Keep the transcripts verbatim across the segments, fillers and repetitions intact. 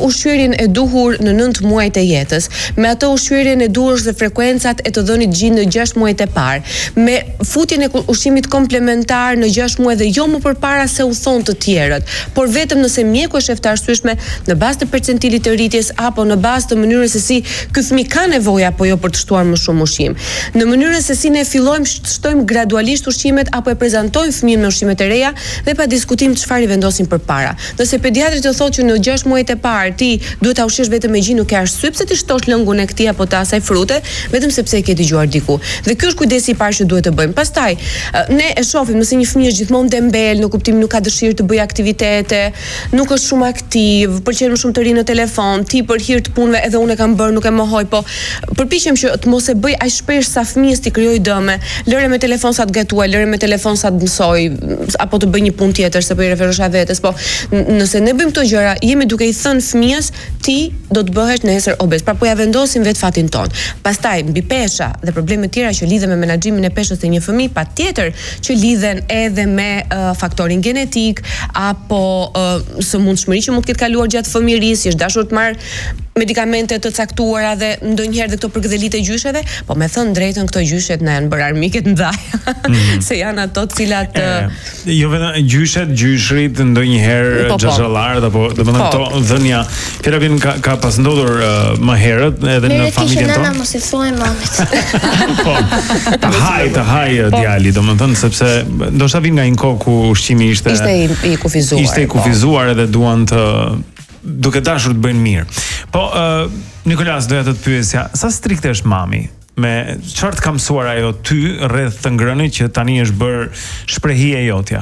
ushqyerjen e duhur në nëntë muajt e jetës, me ato ushqyerjen e duhur dhe frekuencat e të dhënit gjinë në gjashtë muajt e parë, me futjen e ushqimit komplementar në gjashtë muaj dhe jo më përpara se u thon të tjerët, por vetëm nëse mjeku është shef të arsyeshme në bazë të percentilit të rritjes apo në bazë të mënyrës se si ky fëmijë ka nevojë apo jo për të shtuar më shumë ushqim. Në mënyrën se si ne fillojmë të shtojmë gradualisht ushqimet apo e prezantojmë fëmijën me ushqimet e reja dhe pa diskutim çfarë i vendosim përpara. Nëse pediatri të thotë që në gjashtë muajt e parë ti duhet ta ushqesh vetëm me gjinë, nuk ke arsye pse ti shtosh lëngun e këtij apo të asaj frute, vetëm sepse e ke dëgjuar diku. Dhe ky është kujdesi i parë që duhet të bëjmë. Pastaj, ne e shohim nëse një fëmijë është gjithmonë dembel, në kuptimin nuk ka dëshirë të bëjë aktivitete, nuk është shumë aktiv, pëlqen më shumë të rinë në telefon, ti për hir të punëve edhe unë e kam bërë, nuk e mohoj, po përpiqem që të mos e bëj aq shpesh sa fëmijës ti krijoj dëme. Lëre me telefon sa të gatuaj, lëre me telefon sa të mësoj, apo të bëj një punë tjetër se po i referosh vetes, po nëse ne bëjmë këto gjëra, jemi duke i thënë fëmijës ti do të bëhesh nesër obez. Pra po ja vendosim vet fatin ton. Pastaj mbi pesha dhe problemet tjera që lidhen me menaxhimin e peshës së një fëmijë, patjetër që lidhen edhe me uh, faktorin genetik apo uh, sëmundshmëri që mund të ketë kaluar gjatë fëmijërisë, është dashur të marr medikamente të caktuara dhe ndonjëherë dhe këto përgëdhelit e gjysheve, po me thënë drejtën këto gjyshet na janë bërë armiket ndaj. Mm. Se janë ato të cilat uh... e, jo vetëm gjyshet, gjyshrit, ndonjëherë po, xhaxhallarët apo domethënë këto dhënia. Fjala vjen ka, ka pas ndodhur uh, më herët edhe në familjen tonë. Nëna mos i thuaj mamit. Po. Ta haj, ta haj djali, domethënë sepse ndoshta vin nga një kohë ku ushqimi ishte ishte i, i kufizuar. Ishte i kufizuar edhe duan të duke dashur të bëjnë mirë. Po, uh, Nikolas, doja të të pyesja, sa strikte është mami? Me çfarë të ka mësuar ajo ty rreth të ngrënit që tani është bërë shprehje e jotja?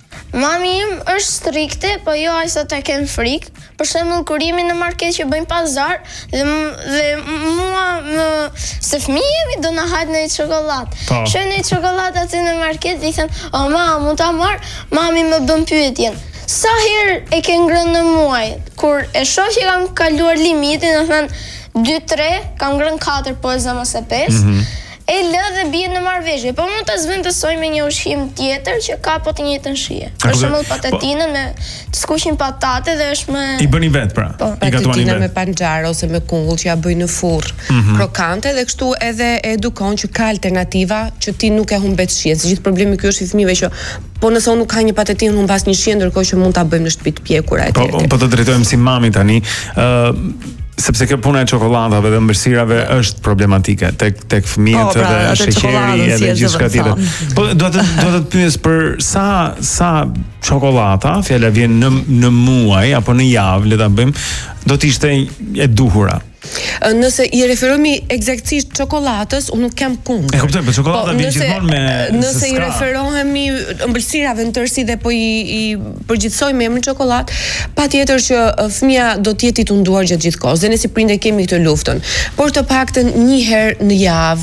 Mami im është strikte, po jo aq sa ta kem frikë. Për shembull kur jemi në market që bëjmë pazar dhe dhe mua më se fëmijëmi do na hajt në çokoladë. Shoj në çokoladë aty në market dhe i them, "O mama, mund ta marr?" Mami më bën pyetjen. Sa herë e ke ngrënë në muaj? Kur e shoh që kam kaluar limitin, do thënë dy tre, kam ngrënë katër, po e zë mos e pesë. Mm -hmm. E lë dhe bie në marrëveshje, po mund ta zvendësoj me një ushqim tjetër që ka po të njëjtën shije. Për shembull patatinën me të skuqin patate dhe është me i bëni vet pra. Po, I gatuani vet. Me panxhar ose me kungull që ja bëj në furr, mm -hmm. krokante dhe kështu edhe edukon që ka alternativa që ti nuk e humbet shijen. Se gjithë problemi ky është i fëmijëve që po nëse unë nuk ka një patatinë, unë mbas një shije ndërkohë që mund ta bëjmë në shtëpi të pjekura etj. Po, po të drejtojmë si mami tani. ë uh, sepse kjo puna e çokoladave dhe ëmbëlsirave është problematike tek tek fëmijët oh, pra, dhe sheqeri edhe gjithçka tjetër. Po do të do të pyes për sa sa çokolata, fjala vjen në në muaj apo në javë, le ta bëjmë, do të ishte e duhura. Nëse i referohemi eksaktësisht çokoladës, unë nuk kam kundër. E kuptoj, po çokolada vjen gjithmonë me nëse i referohemi ëmbëlsirave në tërësi dhe po i, i përgjithsojmë emrin çokoladë, patjetër që fëmia do të jetë i tunduar gjatë gjithë kohës. Dhe ne si prindër kemi këtë luftën. Por të paktën një herë në javë,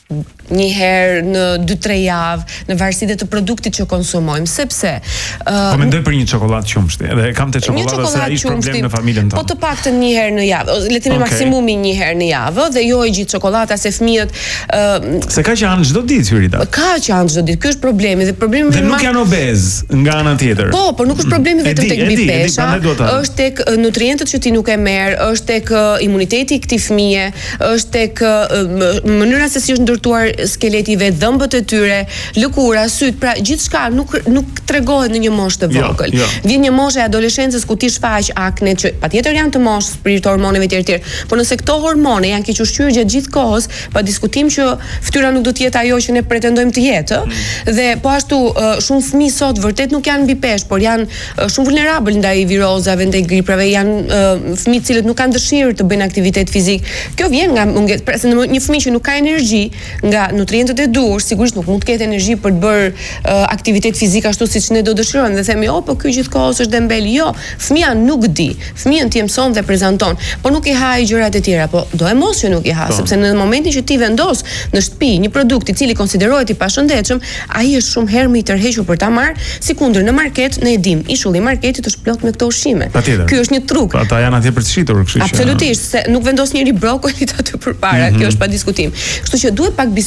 një herë në dy tre javë, në varësi të produktit që konsumojmë, sepse uh, po mendoj për një çokoladë qumshti, edhe kam te çokolada se ai është problem në familjen tonë. Po të paktën një herë në javë, le të themi okay. maksimumi një herë në javë, dhe jo e gjithë çokolata se fëmijët uh, se ka që anë çdo ditë Hyrita. Ka që anë çdo ditë. Ky është problemi dhe problemi dhe nuk janë obez nga ana tjetër. Po, por nuk është problemi vetëm tek mbi pesha, është tek nutrientët që ti nuk e merr, është tek imuniteti i këtij fëmije, është tek mënyra se si është ndërtuar skeleti i vet, dhëmbët e tyre, lëkura, syt, pra gjithçka nuk nuk tregohet në një moshë të vogël. Jo, jo. Vjen një moshë e adoleshencës ku ti shfaq akne që patjetër janë të moshës për të hormoneve të tjera, por nëse këto hormone janë keq ushqyer gjatë gjithë kohës, pa diskutim që fytyra nuk do të jetë ajo që ne pretendojmë të jetë, mm. dhe po ashtu shumë fëmijë sot vërtet nuk janë mbi peshë, por janë shumë vulnerabël ndaj virozave, ndaj griprave, janë fëmijë të cilët nuk kanë dëshirë të bëjnë aktivitet fizik. Kjo vjen nga pra, se një fëmijë që nuk ka energji nga nutrientët e duhur, sigurisht nuk mund të ketë energji për të bërë uh, aktivitet fizik ashtu siç ne do dëshirojmë dhe themi, "Oh, po ky gjithkohës është dembel." Jo, fëmia nuk di. Fëmijën ti mëson dhe prezanton, por nuk i haj gjërat e tjera, po do e mos që nuk i ha, sepse në momentin që ti vendos në shtëpi një produkt i cili konsiderohet i pashëndetshëm, ai është shumë herë më i tërhequr për ta marrë, sikundër në market ne e dim, ishulli i marketit është plot me këto ushqime. Ky është një truk. Po ata janë atje për të shitur, kështu që absolutisht, se nuk vendos njëri brokolit aty përpara, mm -hmm. kjo është pa diskutim. Kështu që duhet pak bisedë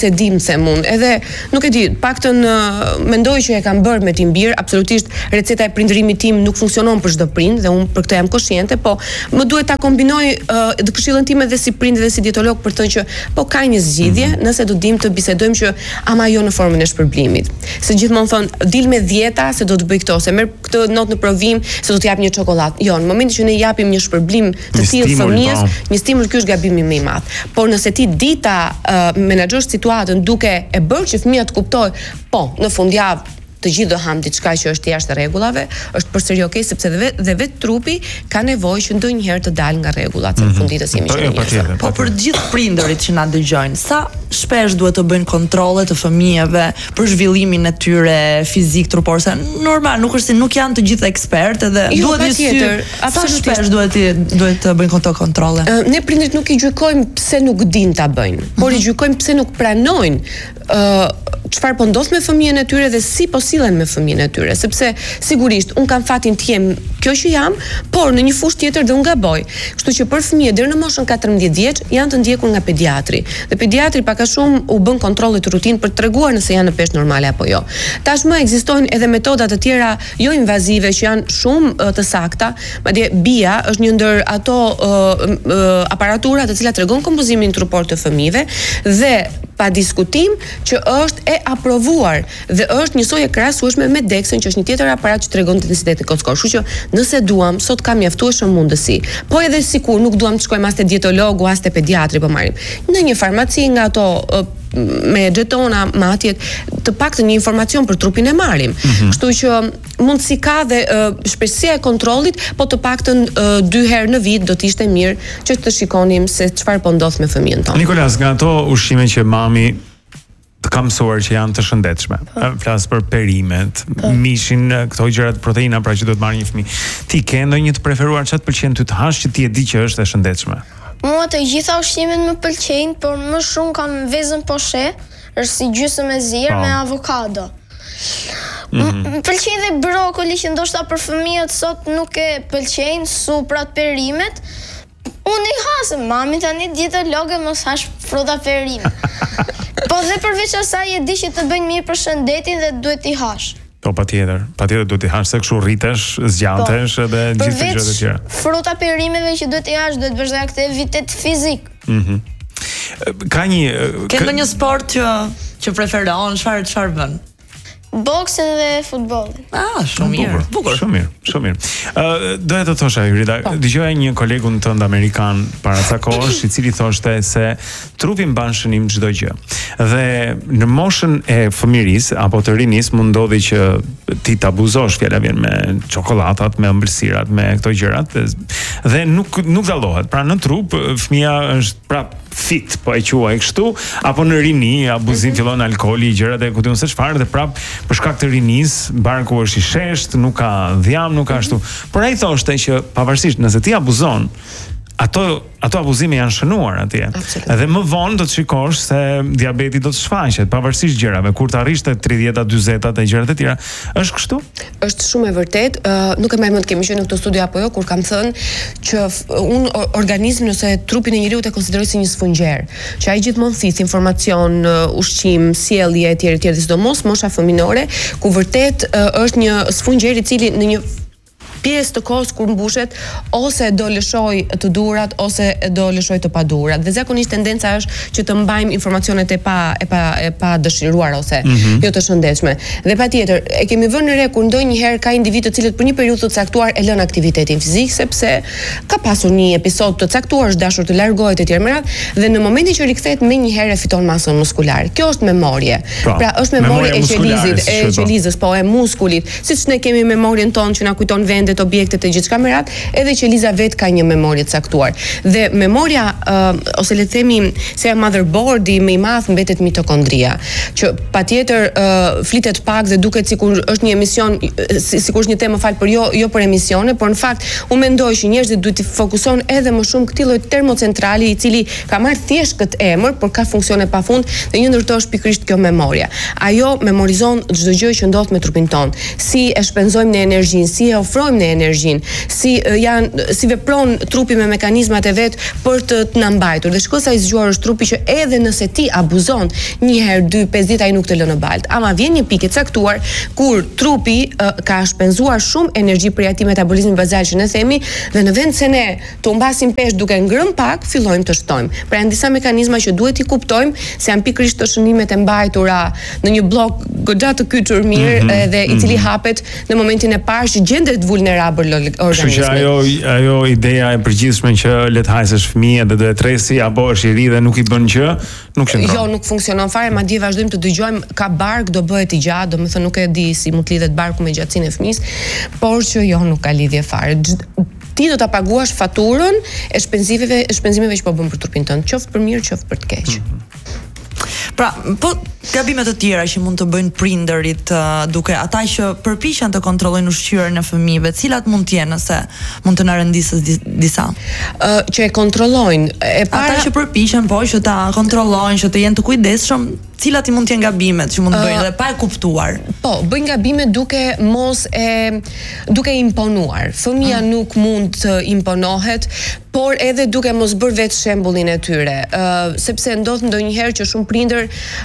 e dim them unë. Edhe nuk e di, paktën uh, mendoj që e kam bërë me timbir, absolutisht receta e prindërimit tim nuk funksionon për çdo prind dhe unë për këtë jam konsciente, po më duhet ta kombinoj uh, dhe këshillën time edhe si prind dhe si dietolog për të që po ka një zgjidhje, mm-hmm. nëse do dim të bisedojmë që ama jo në formën e shpërblimit. Se gjithmonë thon, dil me dieta se do të bëj këto, se merr këtë notë në provim se do të jap një çokoladë. Jo, në momentin që ne japim një shpërblim të tillë fëmijës, një stimul, ky është gabimi më i madh. Por nëse ti dita uh, menaxhosh situatën duke e bërë që fëmia të kuptojë, po, në fundjavë të gjithë do ham diçka që është jashtë rregullave, është përsëri okay sepse dhe vet, dhe vet trupi ka nevojë që ndonjëherë të dalë nga rregullat, se në funditës jemi që njerëz. Po për të gjithë prindërit që na dëgjojnë, sa shpesh duhet të bëjnë kontrolle të fëmijëve për zhvillimin e tyre fizik, trupor, se normal nuk është se nuk janë të gjithë ekspertë dhe jo, duhet një sy. Sa shpesh duhet të duhet të bëjnë këto kontrolle? Uh, ne prindërit nuk i gjykojmë pse nuk din ta bëjnë, mm-hmm. por i gjykojmë pse nuk pranojnë çfarë uh, po ndodh me fëmijën e tyre dhe si po sillen me fëmijën e tyre, sepse sigurisht un kam fatin të jem kjo që jam, por në një fushë tjetër dhe un gaboj. Kështu që për fëmijë deri në moshën katërmbëdhjetë vjeç janë të ndjekur nga pediatri. Dhe pediatri pak a shumë u bën kontrolle të rutinë për të treguar nëse janë në peshë normale apo jo. Tashmë ekzistojnë edhe metoda të tjera jo invazive që janë shumë uh, të sakta, madje B I A është një ndër ato uh, uh, aparatura të cilat tregon kompozimin trupor të fëmijëve dhe pa diskutim që është e aprovuar dhe është njësoj e krahasueshme me Dexën, që është një tjetër aparat që tregon intensitetin kockor. Kështu që nëse duam, sot ka mjaftueshëm mundësi. Po edhe sikur nuk duam të shkojmë as te dietologu, as te pediatri, po marrim në një farmaci nga ato uh, me xhetona, matjet, të paktën një informacion për trupin e marrim. Mm-hmm. Kështu që mundsi ka dhe uh, shpejtësia e kontrollit, po të paktën uh, dy herë në vit do të ishte mirë që të shikonim se çfarë po ndodh me fëmijën tonë. Nikolas, nga ato ushqime që mami të ka mësuar që janë të shëndetshme. Flas për perimet, pa. mishin, këto gjërat proteina pra që do të marrë një fëmijë. Ti ke ndonjë të preferuar, çfarë të pëlqen ty të hash që ti e di që është e shëndetshme? Mua të gjitha ushqimet më pëlqejnë, por më shumë kam vezën poshe, është si gjysmë e zirë me avokado. Mm-hmm. Më pëlqejnë dhe brokoli që ndoshta për fëmijët sot nuk e pëlqejnë, suprat, perimet. Unë i hasëm, mami tani dietologe mos hash fruta perime. Po dhe përveç asaj e di që të bëjnë mirë për shëndetin dhe duhet i hash. Po patjetër, patjetër duhet i hash se kështu rritesh, zgjantesh po, edhe gjithë gjërat e tjera. Fruta perimeve që duhet i hash, duhet bësh aktivitet fizik. Mhm. Ka një Ke ndonjë sport që që preferon, çfarë çfarë bën? Boksin dhe futbollin. Ah, shumë mirë. Bukur. Shumë mirë, shumë mirë. Ë, uh, doja të thosha Yrida, dëgjoja një kolegun tënd amerikan para ca kohësh, i cili thoshte se trupi mban shënim çdo gjë. Dhe në moshën e fëmirisë apo të rinis mund ndodhi që ti të abuzosh, fjala vjen me çokoladat, me ëmbëlsirat, me këto gjërat dhe nuk nuk dallohet. Pra në trup fëmia është prap fit, po e quaj kështu, apo në rini abuzim fillon alkooli, gjërat e ku diun se çfarë dhe prap për shkak të rinisë barku është i sheshtë, nuk ka dhjam, nuk ka ashtu. Por ai thoshte që pavarësisht nëse ti abuzon, ato ato abuzime janë shënuar atje. Absolut. Edhe më vonë do të shikosh se diabeti do të shfaqet pavarësisht gjërave, kur të arrish te tridhjetat, dyzetat e gjërat e tjera. Është kështu? Është shumë e vërtet. Uh, nuk e mbaj mend kemi qenë në këtë studio apo jo kur kam thënë që un organizmin ose trupin e njeriu e konsideroj si një sfungjer, që ai gjithmonë thith informacion, uh, ushqim, sjellje etj etj, sidomos mosha fëminore, ku vërtet uh, është një sfungjer i cili në një pjesë të kohës kur mbushet ose do lëshoj të duhurat ose do lëshoj të paduhurat. Dhe zakonisht tendenca është që të mbajmë informacionet e pa e pa e pa dëshiruar ose mm-hmm. jo të shëndetshme. Dhe patjetër, e kemi vënë në re kur ndonjëherë ka individë të cilët për një periudhë të caktuar e lënë aktivitetin fizik sepse ka pasur një episod të caktuar, është dashur të largohet etj me radhë dhe në momentin që rikthehet menjëherë fiton masën muskulare. Kjo është memorje. Pa, pra është memorje e qelizit, e qelizës, po e muskulit. Siç ne kemi memorjen tonë që na kujton vend objektet e gjithçka me radhë, edhe qeliza vet ka një memorje të caktuar. Dhe memoria uh, ose le të themi se motherboardi më i madh mbetet mitokondria, që patjetër uh, flitet pak dhe duket sikur është një emision, sikur është një temë fal për jo jo për emisione, por në fakt unë mendoj që njerëzit duhet të fokuson edhe më shumë këtij lloj termocentrali i cili ka marrë thjesht këtë emër, por ka funksione pafund dhe një ndërto është pikërisht kjo memoria. Ajo memorizon çdo gjë që ndodh me trupin ton. Si e shpenzojmë në energjinë, si e ofrojmë ne energjinë, si uh, janë si vepron trupi me mekanizmat e vet për të, të na mbajtur. Dhe shkoj sa i zgjuar është trupi që edhe nëse ti abuzon një herë, dy, pesë ditë ai nuk të lë në baltë. Ama vjen një pikë e caktuar kur trupi uh, ka shpenzuar shumë energji për ati metabolizmin bazal që ne themi, dhe në vend se ne të humbasim peshë duke ngrënë pak, fillojmë të shtojmë. Pra janë disa mekanizma që duhet i kuptojmë se janë pikërisht të shënimet e mbajtura në një blok goxha të kyçur mirë mm -hmm, dhe i cili mm -hmm. hapet në momentin e parë që gjendet vulnerabël organizmi. Kështu që ajo ajo ideja e përgjithshme që le të hajsesh fëmijë dhe do e tresi apo është i ri dhe nuk i bën gjë, nuk qëndron. Jo, nuk funksionon fare, madje vazhdojmë të dëgjojmë ka bark do bëhet i gjatë, domethënë nuk e di si mund të lidhet barku me gjatësinë e fëmisë, por që jo, nuk ka lidhje fare. Ti do ta paguash faturën e shpenzimeve, e shpenzimeve që po bën për trupin tënd, qoftë për mirë, qoftë për të keq. Mm -hmm. Pra, po gabimet të tjera që mund të bëjnë prindërit uh, duke ata që përpiqen të kontrollojnë ushqyerjen e fëmijëve, cilat mund të jenë nëse mund të na rëndisës disa? Uh, që e kontrollojnë, e para ata që përpiqen po që ta kontrollojnë, që të jenë të kujdesshëm, cilat i mund të jenë gabimet që mund të bëjnë uh, dhe pa e kuptuar? Po, bëjnë gabime duke mos e duke imponuar. Fëmia mm. nuk mund të imponohet, por edhe duke mos bërë vetë shembullin e tyre. Uh, sepse ndodh ndonjëherë që shumë prindër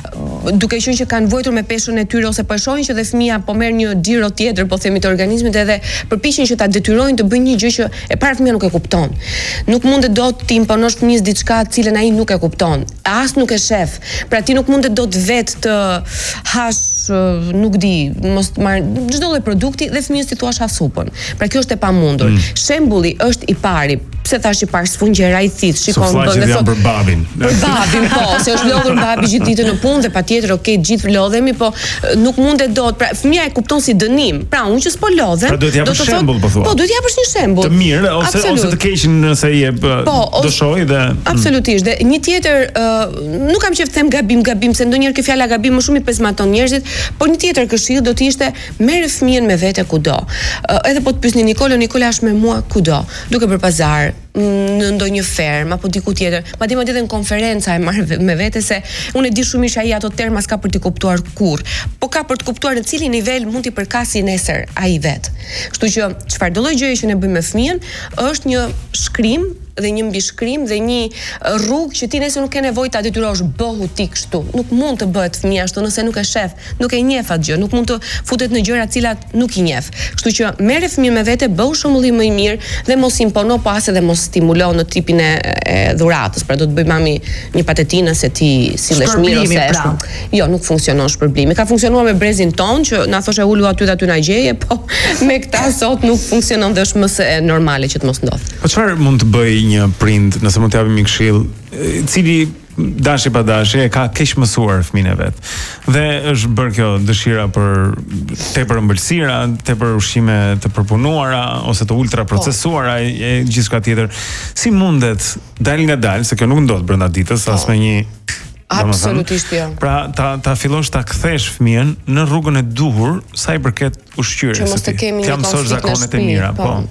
duke qenë që kanë vojtur me peshën e tyre ose po shohin që dhe fëmia po merr një xhiro tjetër, po themi të organizmit, edhe përpiqen që ta detyrojnë të bëjnë një gjë që e para fëmia nuk e kupton. Nuk mundet dot të imponosh fëmijës diçka të cilën ai nuk e kupton. As nuk e shef. Pra ti nuk mundet dot vetë të hash, nuk di, mos marr çdo lloj produkti dhe fëmijës ti thua ha supën. Pra kjo është e pamundur. Mm. Shembulli është i pari. Pse thash i parë sfungjera i thith, shikon bën dhe thot për babin. Për babin, po, se është lodhur babi gjithë ditën në punë dhe patjetër okay, gjithë lodhemi, po nuk mundet dot. Pra fëmia e kupton si dënim. Pra unë që s'po lodhem, pra, do të japësh shembull, po thua. Po, do të japësh një shembull. Të mirë ose Absolut. ose të keqin nëse i jep po, do shoj dhe Absolutisht. Dhe një tjetër, uh, nuk kam qejf të them gabim, gabim, se ndonjëherë kjo fjala gabim më shumë i pezmaton njerëzit, por një tjetër këshill do të ishte merr fëmijën me vete kudo. Uh, edhe po të pyesni Nikolo, Nikola është me mua kudo, duke për pazar, në ndonjë ferm apo diku tjetër, madje madje edhe në konferenca e marr me vete se unë e di shumë mirë ai ato terma s'ka për të kuptuar kurr, po ka për të kuptuar në cili nivel mund t'i përkasi nesër ai vet. Kështu që çfarë do lloj gjëje që ne bëjmë me fëmijën është një shkrim dhe një mbishkrim dhe një rrugë që ti nëse nuk ke nevojë ta detyrosh bëhu ti kështu. Nuk mund të bëhet fëmia ashtu nëse nuk e shef, nuk e njeh atë gjë, nuk mund të futet në gjëra të cilat nuk i njeh. Kështu që merre fëmijën me vete, bëu shembullim më i mirë dhe mos impono pas edhe mos stimulo në tipin e, e dhuratës. Pra do të bëj mami një patetinë se ti sillesh mirë ose pra. Jo, nuk funksionon shpërblimi. Ka funksionuar me brezin ton që na thoshte ulu aty dhe aty na gjeje, po me këta sot nuk funksionon dhe është më se normale që të mos ndodh. Po çfarë mund të bëj një prind, nëse mund të japim një këshill, i cili dashje pa dashje e ka keq mësuar fëmijën e vet. Dhe është bërë kjo dëshira për tepër ëmbëlsira, tepër ushqime të përpunuara ose të ultra procesuara e, e gjithçka tjetër. Si mundet dal nga dal, se kjo nuk ndodh brenda ditës, as me një Absolutisht jo. Pra ta ta fillosh ta kthesh fëmijën në rrugën e duhur sa i përket ushqyerjes. Që mos të kemi një konflikt zakonet e mira, po. Ëm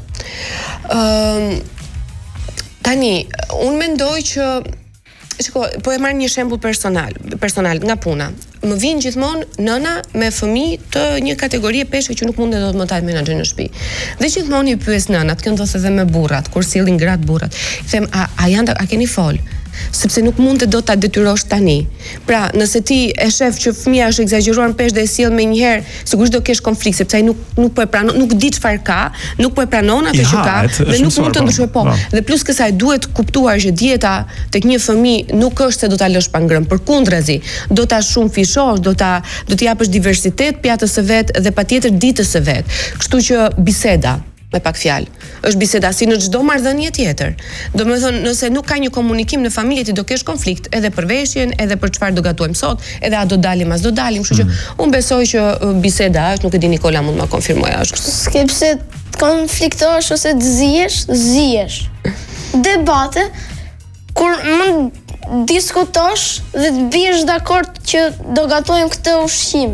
um, Tani, unë mendoj që shiko, po e marr një shembull personal, personal nga puna. Më vjen gjithmonë nëna me fëmijë të një kategorie peshë që nuk mundet dot më ta menaxhoj në shtëpi. Dhe gjithmonë i pyes nënat, kjo ndodh edhe me burrat, kur sillin gratë burrat. I them, a, a janë a keni fol? Sepse nuk mund të do ta detyrosh tani. Pra, nëse ti e shef që fëmia është egzageruar në peshë dhe e sill më një herë, sigurisht do kesh konflikt sepse ai nuk nuk po e pranon, nuk di çfarë ka, nuk po e pranon atë që ka dhe nuk mund të ndryshojë po. Dhe plus kësaj duhet kuptuar që dieta tek një fëmijë nuk është se do ta lësh pa ngrënë, përkundrazi, do ta shumë fishosh, do ta do t'i japësh diversitet pjatës së vet dhe patjetër ditës së vet. Kështu që biseda me pak fjalë. Është biseda si në çdo marrëdhënie tjetër. Domethënë, nëse nuk ka një komunikim në familje ti do kesh konflikt edhe për veshjen, edhe për çfarë do gatuajmë sot, edhe a do dalim as do dalim, kështu që unë besoj që biseda është, nuk e di Nikola mund ma konfirmoj është kështu. S'ke pse të konfliktosh ose të zihesh, zihesh. Debate kur mund diskutosh dhe të biesh dakord që do gatojmë këtë ushqim.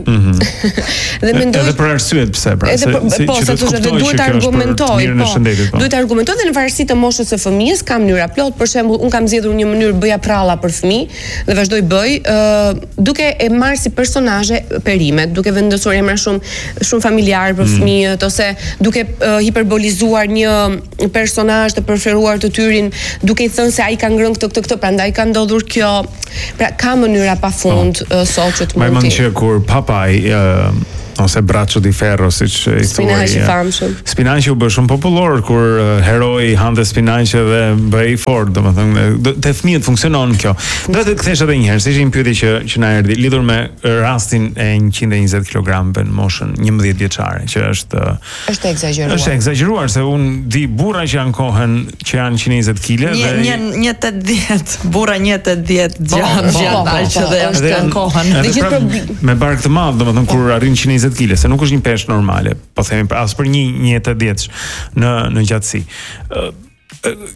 Dhe mendoj edhe për arsyet pse, pra, edhe për, se, po, që sa thosh, edhe duhet të argumentoj, po. Duhet të argumentoj dhe në varësi të moshës së fëmijës ka mënyra plot. Për shembull, un kam zgjedhur një mënyrë bëja pralla për fëmijë dhe vazhdoj bëj, uh, duke e marrë si personazhe perimet, duke vendosur emra shumë shumë familjar për fëmijët, ose duke uh, hiperbolizuar një personazh të preferuar të tyrin, duke i thënë se ai ka ngrënë këtë këtë këtë, prandaj ka ndodhur kjo. Pra ka mënyra pafund uh, sot që të mund të. Që kur papai uh, ose braccio di ferro, siç i thuaj. Spinaqi i famshëm. Spinaqi u bë shumë popullor kur uh, heroi hante spinaqe dhe bëhej fort, domethënë te fëmijët funksionon kjo. Do të kthesh edhe një herë, se ishte një pyetje që që na erdhi lidhur me rastin e njëqind e njëzet kilogramëve në moshën njëmbëdhjetë vjeçare, që është është egzageruar. Është egzageruar se un di burra që janë kohën që janë njëqind e njëzet kile dhe një një tetëdhjetë, burra një tetëdhjetë gjatë gjatë që dhe është në kohën. Dhe gjithë problem me bark të madh, domethënë kur arrin njëqind e njëzet kile, se nuk është një peshë normale, po themi as për një një tetëdhjetë në në gjatësi. Uh, uh,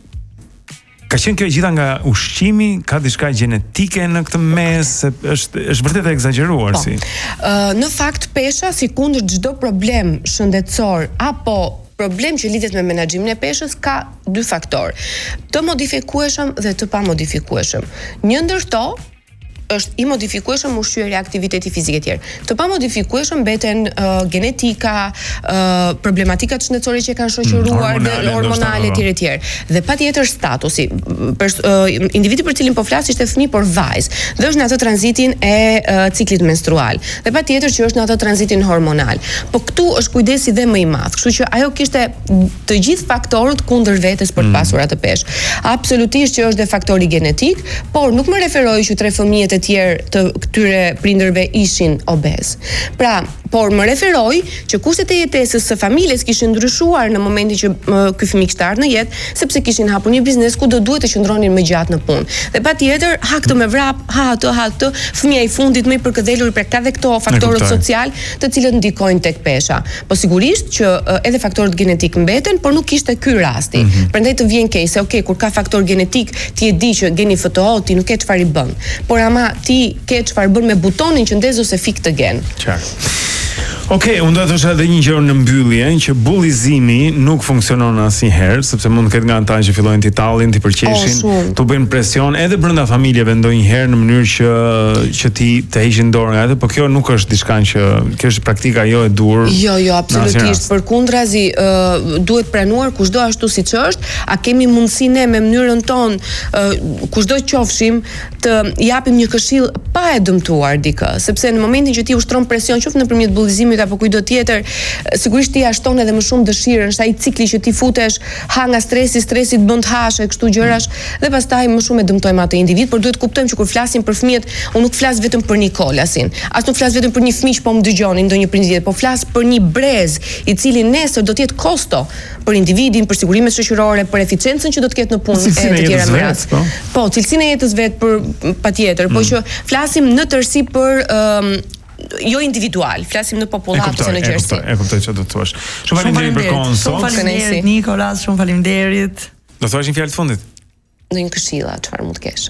Ka qenë kjo gjitha nga ushqimi, ka diçka gjenetike në këtë mes, është është vërtet e egzageruar si. Uh, në fakt pesha, sikundër çdo problem shëndetësor apo problem që lidhet me menaxhimin e peshës, ka dy faktor, të modifikueshëm dhe të pa modifikueshëm. Një ndër to është i modifikueshëm ushqyerja, aktiviteti fizik e tjerë. Të pa modifikueshëm mbeten uh, genetika, uh, problematikat shëndetësore që kanë shoqëruar, mm, hormonale, hormonale etj etj. Dhe patjetër statusi. Pers, uh, individi për cilin po flas ishte fëmijë por vajzë, dhe është në atë tranzitin e uh, ciklit menstrual. Dhe patjetër që është në atë tranzitin hormonal. Po këtu është kujdesi dhe më i madh. Kështu që ajo kishte të gjithë faktorët kundër vetes për të pasur atë peshë. Absolutisht që është dhe faktori genetik, por nuk më referoj që tre fëmijët e tjerë të këtyre prindërve ishin obez. Pra, por më referoj që kushtet e jetesës së familjes kishin ndryshuar në momentin që uh, ky fëmijë kishte ardhur në jetë, sepse kishin hapur një biznes ku do duhet të qëndronin më gjatë në punë. Dhe patjetër, ha këtë me vrap, ha atë, ha atë, fëmia i fundit më i përkëdhelur, pra ka dhe këto faktorët social, të cilët ndikojnë tek pesha. Po sigurisht që uh, edhe faktorët genetik mbeten, por nuk ishte ky rasti. Mm-hmm. Prandaj të vjen keq se okay, kur ka faktor genetik, ti e di që geni F T O, ti nuk ke çfarë i bën. Por ama ti ke çfarë bën me butonin që ndez ose fik të gen. Qartë. Okej, okay, unë do të thosha edhe një gjë në mbyllje, që bullizimi nuk funksionon asnjëherë, sepse mund të ketë nga ata që fillojnë t'i tallin, t'i përqeshin, oh, t'u bëjnë presion edhe brenda familjeve ndonjëherë në mënyrë që që ti të heqin dorë nga atë, por kjo nuk është diçka që kjo është praktika jo e dur. Jo, jo, absolutisht. Përkundrazi, uh, duhet pranuar kushdo ashtu siç është, a kemi mundësi ne me mënyrën tonë, uh, kushdo qofshim, të japim një këshill pa e dëmtuar dikë, sepse në momentin që ti ushtron presion qoftë nëpërmjet bullizimit apo kujdo tjetër, sigurisht ti ja shton edhe më shumë dëshirën, është ai cikli që ti futesh, ha nga stresi, stresi të bën të hash e kështu gjërash, dhe pastaj më shumë e dëmtojmë atë individ, por duhet kuptojmë që kur flasim për fëmijët, unë nuk flas vetëm për Nikolasin, as nuk flas vetëm për një fëmijë që po më dëgjoni ndonjë prind tjetër, po flas për një brez i cili nesër do të jetë kosto për individin, për sigurimet shoqërore, për eficiencën që do të ketë në punë e të tjera me rast. Po, cilësinë e jetës vet për patjetër, po që flasim në tërësi për um, jo individual, flasim në popullat ose në gjerësi. E kuptoj çfarë do të thuash. Shumë faleminderit për kohën sot. Shumë faleminderit Nikolas, shumë faleminderit. Do thuash një fjalë të fundit? Në një këshilla, çfarë mund të kesh?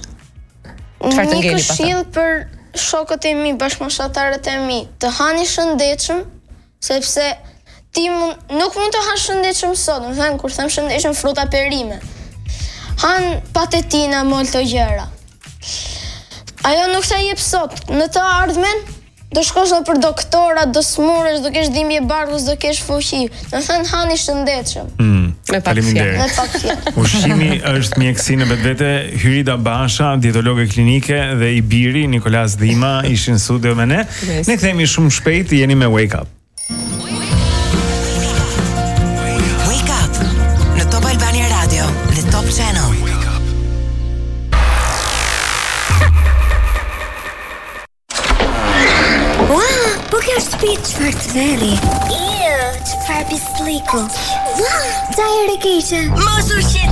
Çfarë të ngeli pastaj? Një këshill për shokët e mi, bashkëmoshatarët e mi, të hani shëndetshëm, sepse ti mund, nuk mund të hash shëndetshëm sot, do të thënë kur them shëndetshëm, fruta perime. Han patetina, molto gjëra. Ajo nuk sa jep sot, në të ardhmen do shkosh në për doktora, do smuresh, do kesh dhimbje barkës, do kesh fuqi. Do thënë hani shëndetshëm. Mm, faleminderit. Me pak fjalë. Ushqimi është mjekësi në vetvete. Hyrida Basha, dietologe klinike, dhe Ibiri, Nikolas Dhima ishin në studio me ne. Ne kthehemi shumë shpejt, jeni me Wake Up. Wake Up në Top Albania Radio dhe Top Channel. Çfarë të veri? Iu, çfarë pisliku? Ua, çaj e keqe. Mos u shqetëso.